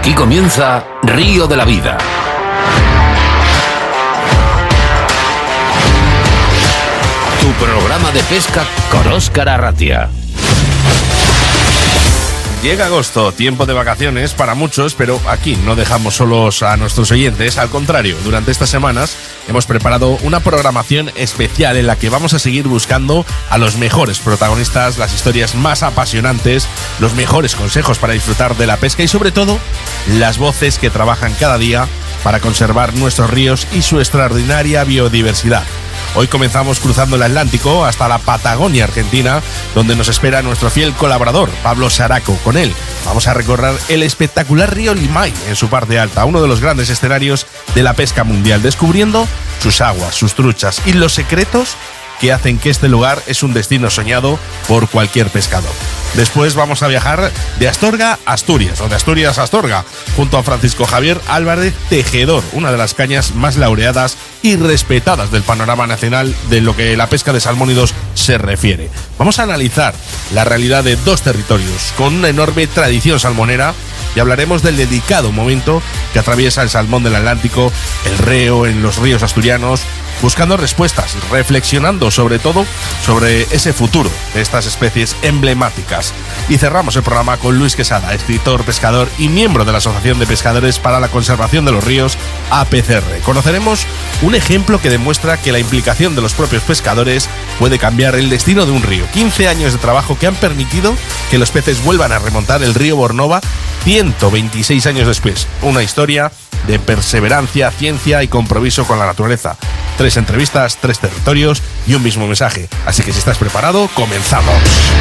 Aquí comienza Río de la Vida. Tu programa de pesca con Óscar Arratia. Llega agosto, tiempo de vacaciones para muchos, pero aquí no dejamos solos a nuestros oyentes. Al contrario, durante estas semanas hemos preparado una programación especial en la que vamos a seguir buscando a los mejores protagonistas, las historias más apasionantes, los mejores consejos para disfrutar de la pesca y sobre todo las voces que trabajan cada día para conservar nuestros ríos y su extraordinaria biodiversidad. Hoy comenzamos cruzando el Atlántico hasta la Patagonia Argentina, donde nos espera nuestro fiel colaborador, Pablo Saraco. Con él vamos a recorrer el espectacular río Limay en su parte alta, uno de los grandes escenarios de la pesca mundial, descubriendo sus aguas, sus truchas y los secretos que hacen que este lugar es un destino soñado por cualquier pescador. Después vamos a viajar de Astorga a Asturias, o de Asturias a Astorga, junto a Francisco Javier Álvarez Tejedor, una de las cañas más laureadas y respetadas del panorama nacional de lo que la pesca de salmónidos se refiere. Vamos a analizar la realidad de dos territorios con una enorme tradición salmonera y hablaremos del delicado momento que atraviesa el salmón del Atlántico, el reo en los ríos asturianos, buscando respuestas y reflexionando sobre todo sobre ese futuro de estas especies emblemáticas. Y cerramos el programa con Luis Quesada, escritor, pescador y miembro de la Asociación de Pescadores para la Conservación de los Ríos, APCR. Conoceremos un ejemplo que demuestra que la implicación de los propios pescadores puede cambiar el destino de un río. 15 años de trabajo que han permitido que los peces vuelvan a remontar el río Bornova 126 años después. Una historia de perseverancia, ciencia y compromiso con la naturaleza. 3 entrevistas, 3 territorios y un mismo mensaje. Así que si estás preparado, comenzamos.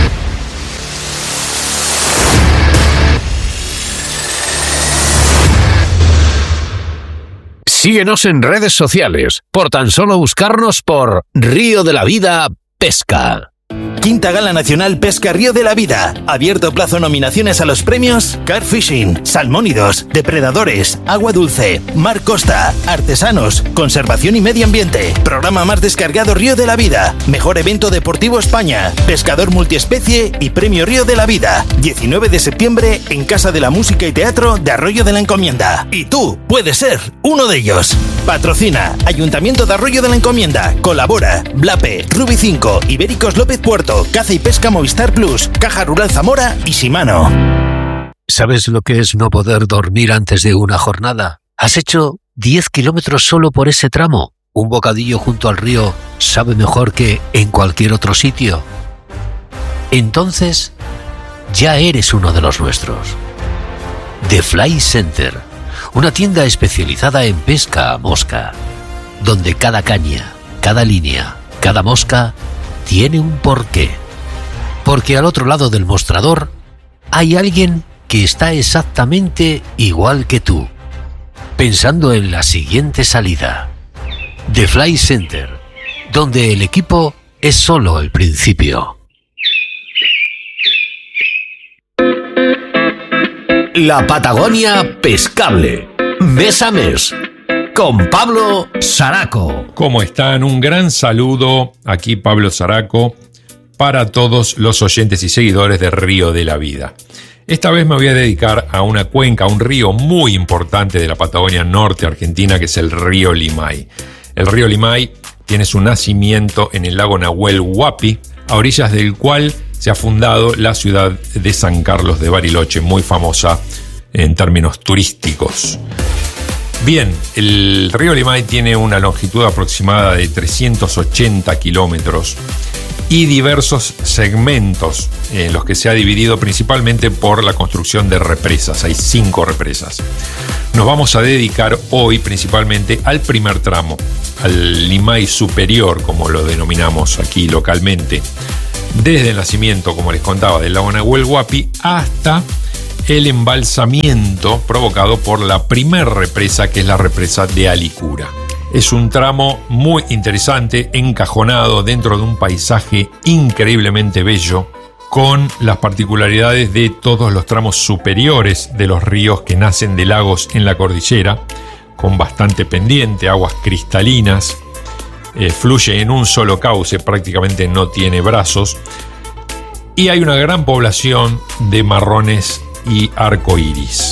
Síguenos en redes sociales, por tan solo buscarnos por Río de la Vida Pesca. Quinta Gala Nacional Pesca Río de la Vida. Abierto plazo nominaciones a los premios Carp Fishing, Salmónidos, Depredadores, Agua Dulce, Mar Costa, Artesanos, Conservación y Medio Ambiente. Programa más descargado Río de la Vida. Mejor evento deportivo España. Pescador multiespecie y Premio Río de la Vida. 19 de septiembre en Casa de la Música y Teatro de Arroyo de la Encomienda. Y tú puedes ser uno de ellos. Patrocina Ayuntamiento de Arroyo de la Encomienda. Colabora Blape, Rubi 5, Ibéricos López Puerto, Caza y Pesca Movistar Plus, Caja Rural Zamora y Shimano. ¿Sabes lo que es no poder dormir antes de una jornada? ¿Has hecho 10 kilómetros solo por ese tramo? ¿Un bocadillo junto al río sabe mejor que en cualquier otro sitio? Entonces, ya eres uno de los nuestros. The Fly Center, una tienda especializada en pesca a mosca, donde cada caña, cada línea, cada mosca tiene un porqué. Porque al otro lado del mostrador hay alguien que está exactamente igual que tú, pensando en la siguiente salida. The Fly Center, donde el equipo es solo el principio. La Patagonia Pescable, mes a mes, con Pablo Saraco. ¿Cómo están? Un gran saludo, aquí Pablo Saraco, para todos los oyentes y seguidores de Río de la Vida. Esta vez me voy a dedicar a una cuenca, a un río muy importante de la Patagonia Norte Argentina, que es el río Limay. El río Limay tiene su nacimiento en el lago Nahuel Huapi, a orillas del cual se ha fundado la ciudad de San Carlos de Bariloche, muy famosa en términos turísticos. Bien, el río Limay tiene una longitud aproximada de 380 kilómetros y diversos segmentos en los que se ha dividido principalmente por la construcción de represas. Hay 5 represas. Nos vamos a dedicar hoy principalmente al primer tramo, al Limay superior, como lo denominamos aquí localmente, desde el nacimiento, como les contaba, del lago Nahuel Huapi hasta el embalsamiento provocado por la primer represa, que es la represa de Alicura. Es un tramo muy interesante, encajonado dentro de un paisaje increíblemente bello, con las particularidades de todos los tramos superiores de los ríos que nacen de lagos en la cordillera, con bastante pendiente, aguas cristalinas, fluye en un solo cauce, prácticamente no tiene brazos, y hay una gran población de marrones y arcoíris.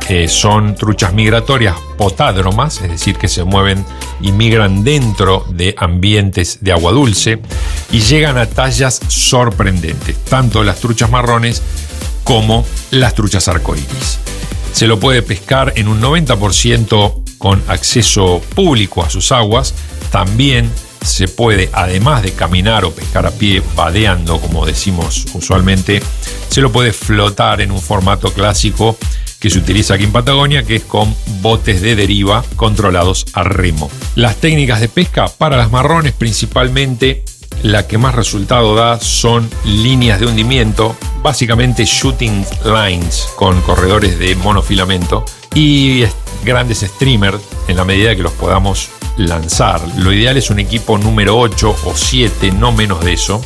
son truchas migratorias potádromas, es decir, que se mueven y migran dentro de ambientes de agua dulce y llegan a tallas sorprendentes, tanto las truchas marrones como las truchas arcoíris. Se lo puede pescar en un 90% con acceso público a sus aguas. También se puede, además de caminar o pescar a pie, vadeando, como decimos usualmente, se lo puede flotar en un formato clásico que se utiliza aquí en Patagonia, que es con botes de deriva controlados a remo. Las técnicas de pesca para las marrones, principalmente, la que más resultado da son líneas de hundimiento, básicamente shooting lines con corredores de monofilamento y grandes streamers en la medida que los podamos lanzar. Lo ideal es un equipo número 8 o 7, no menos de eso.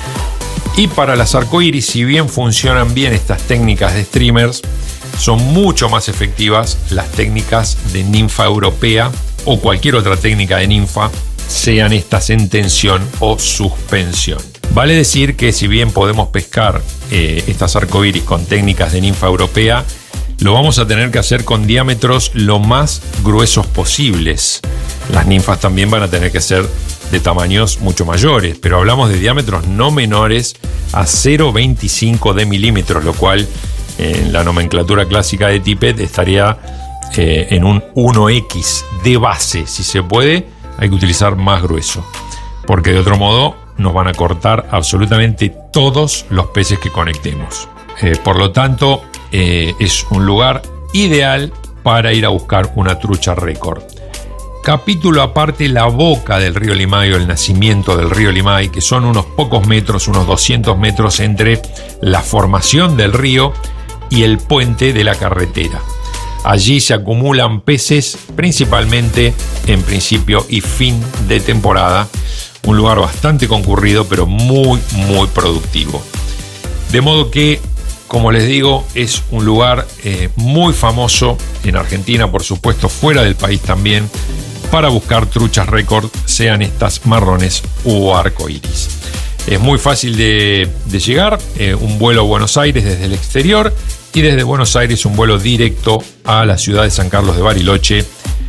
Y para las arcoíris, si bien funcionan bien estas técnicas de streamers, son mucho más efectivas las técnicas de ninfa europea o cualquier otra técnica de ninfa, sean estas en tensión o suspensión. Vale decir que si bien podemos pescar estas arcoíris con técnicas de ninfa europea, lo vamos a tener que hacer con diámetros lo más gruesos posibles. Las ninfas también van a tener que ser de tamaños mucho mayores, pero hablamos de diámetros no menores a 0,25 de milímetros, lo cual en la nomenclatura clásica de Tippett estaría en un 1X de base. Si se puede, hay que utilizar más grueso, porque de otro modo nos van a cortar absolutamente todos los peces que conectemos. Por lo tanto, es un lugar ideal para ir a buscar una trucha récord. Capítulo aparte, la boca del río Limay o el nacimiento del río Limay, que son unos pocos metros, unos 200 metros entre la formación del río y el puente de la carretera. Allí se acumulan peces principalmente en principio y fin de temporada. Un lugar bastante concurrido, pero muy productivo. De modo que, como les digo, es un lugar muy famoso en Argentina, por supuesto, fuera del país también, para buscar truchas récord, sean estas marrones o arcoíris. Es muy fácil de llegar, un vuelo a Buenos Aires desde el exterior y desde Buenos Aires un vuelo directo a la ciudad de San Carlos de Bariloche,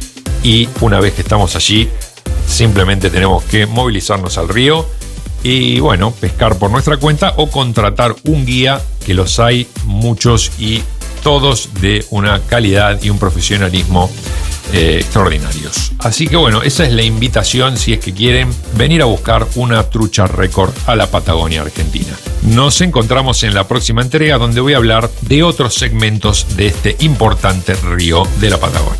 y una vez que estamos allí simplemente tenemos que movilizarnos al río y bueno, pescar por nuestra cuenta o contratar un guía, que los hay muchos y todos de una calidad y un profesionalismo extraordinarios. Así que bueno, esa es la invitación si es que quieren venir a buscar una trucha récord a la Patagonia Argentina. Nos encontramos en la próxima entrega, donde voy a hablar de otros segmentos de este importante río de la Patagonia.